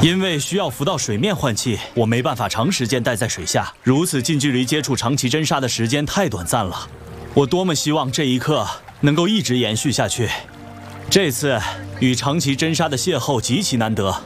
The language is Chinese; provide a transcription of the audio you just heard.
因为需要浮到水面换气，我没办法长时间待在水下。如此近距离接触长崎真沙的时间太短暂了，我多么希望这一刻能够一直延续下去。这次与长崎真沙的邂逅极其难得，